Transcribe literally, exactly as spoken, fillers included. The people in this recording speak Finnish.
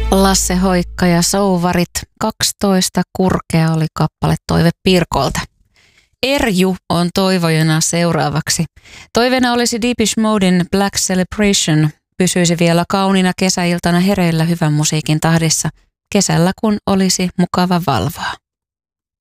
Lasse Hoikka ja Souvarit. kaksitoista kurkea oli kappale Toive Pirkolta. Erju on toivojana seuraavaksi. Toiveena olisi Depeche Moden Black Celebration. Pysyisi vielä kauniina kesäiltana hereillä hyvän musiikin tahdissa. Kesällä kun olisi mukava valvoa.